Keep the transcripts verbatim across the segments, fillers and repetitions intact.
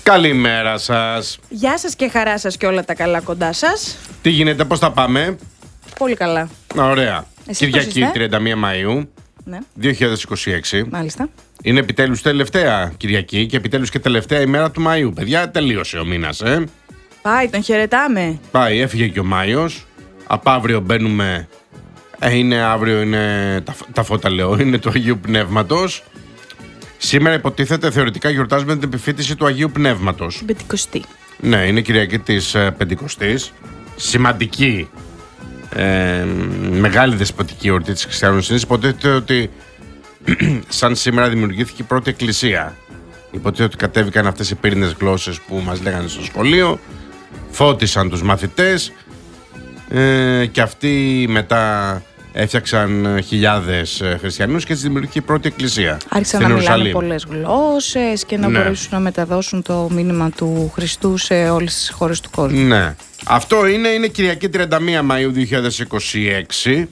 Καλημέρα σας. Γεια σας και χαρά σας και όλα τα καλά κοντά σας. Τι γίνεται, πώς θα πάμε? Πολύ καλά. Ωραία. Εσείς Κυριακή πώς είστε? τριάντα μία Μαΐου Ναι, δύο χιλιάδες είκοσι έξι. μάλιστα. Είναι επιτέλους τελευταία Κυριακή και επιτέλους και τελευταία ημέρα του Μαΐου. Παιδιά, τελείωσε ο μήνας, ε. Πάει, τον χαιρετάμε. Πάει, έφυγε και ο Μάιος. Από αύριο μπαίνουμε. Ε, είναι αύριο, είναι τα, τα φώτα λέω, είναι του Αγίου Πνεύματος. Σήμερα υποτίθεται θεωρητικά γιορτάζουμε την επιφύτηση του Αγίου Πνεύματος. Πεντηκοστή. Ναι, είναι Κυριακή της ε, Πεντηκοστής. Σημαντική, ε, μεγάλη δεσποτική εορτή της Χριστιανοσύνης. Υποτίθεται ότι σαν σήμερα δημιουργήθηκε η πρώτη εκκλησία. Υποτίθεται ότι κατέβηκαν αυτές οι πύρινες γλώσσες που μας λέγανε στο σχολείο, φώτισαν τους μαθητές ε, και αυτοί μετά έφτιαξαν χιλιάδες χριστιανούς και έτσι δημιουργήθηκε η πρώτη εκκλησία. Άρχισαν να μιλάνε πολλές γλώσσες και να ναι. μπορέσουν να μεταδώσουν το μήνυμα του Χριστού σε όλες τις χώρες του κόσμου. Ναι. Αυτό είναι, είναι Κυριακή τριάντα μία Μαΐου δύο χιλιάδες είκοσι έξι.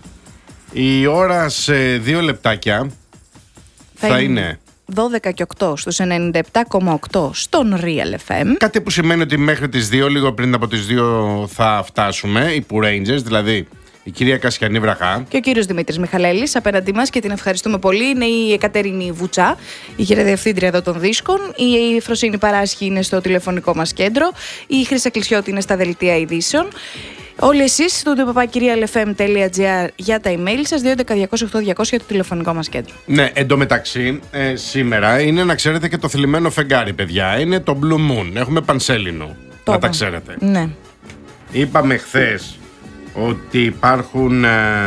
Η ώρα σε δύο λεπτάκια θα, θα είναι, είναι δώδεκα και οκτώ στους ενενήντα επτά κόμμα οκτώ στον Real εφ εμ. Κάτι που σημαίνει ότι μέχρι τις δύο, λίγο πριν από τις δύο θα φτάσουμε, οι Poo Rangers, δηλαδή η κυρία Κασιανή Βραχά Και ο κύριος Δημήτρης Μιχαλέλης απέναντί μας και την ευχαριστούμε πολύ. Είναι η Εκατερίνη Βουτσά, η γεραδευθύντρια εδώ των δίσκων. Η Φροσίνη Παράσχη είναι στο τηλεφωνικό μας κέντρο. Η Χρύσα Κλεισιώτη είναι στα δελτία ειδήσεων. Όλοι εσείς στο ντουπαπάκυριαλ εφ εμ τελεία τζι άρ για τα email σας, δύο έντεκα διακόσια οκτώ διακόσια το τηλεφωνικό μας κέντρο. Ναι, εντωμεταξύ ε, σήμερα είναι να ξέρετε και το θλιμμένο φεγγάρι, παιδιά. Είναι το Blue Moon. Έχουμε πανσέλινο. Το να τα είπα. ξέρετε. Ναι. Είπαμε χθες ότι υπάρχουν ε,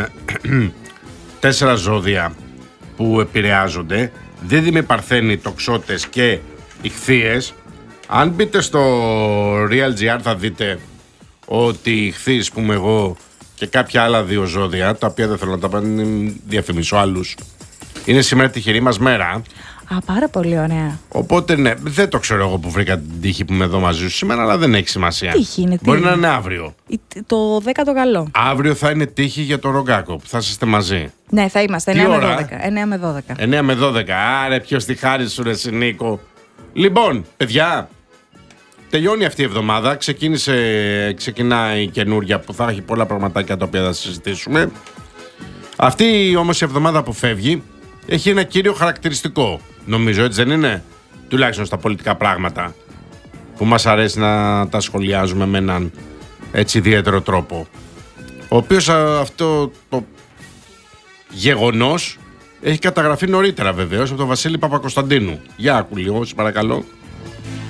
τέσσερα ζώδια που επηρεάζονται. Δίδυμοι, Παρθένοι, Τοξότες και Ιχθύες. Αν μπείτε στο Real.gr θα δείτε ότι οι Ιχθύες, πούμε εγώ, και κάποια άλλα δύο ζώδια, τα οποία δεν θέλω να τα διαφημίσω άλλους, είναι σήμερα τυχερή μας μέρα. Α, πάρα πολύ ωραία. Οπότε ναι, δεν το ξέρω εγώ που βρήκα την τύχη που είμαι εδώ μαζί σου σήμερα, αλλά δεν έχει σημασία. Τύχη είναι, Μπορεί τύχη. να είναι αύριο. Η- Το δέκατο καλό. Αύριο θα είναι τύχη για το Ρογκάκο που θα είστε μαζί. Ναι, θα είμαστε. Τι εννιά με ώρα? δώδεκα. εννιά με δώδεκα. εννιά με δώδεκα. Άρε, ποιος τη χάρη σου, ρε Συνίκο. Λοιπόν, παιδιά, τελειώνει αυτή η εβδομάδα. Ξεκίνησε, ξεκινάει η καινούρια που θα έχει πολλά πραγματάκια τα οποία θα συζητήσουμε. Αυτή όμως η εβδομάδα που φεύγει έχει ένα κύριο χαρακτηριστικό. Νομίζω, έτσι δεν είναι? Τουλάχιστον στα πολιτικά πράγματα που μας αρέσει να τα σχολιάζουμε με έναν έτσι ιδιαίτερο τρόπο. Ο οποίος α, αυτό το γεγονός έχει καταγραφεί νωρίτερα βεβαίως από τον Βασίλη Παπακοσταντίνου. Για άκου λίγο, σε παρακαλώ.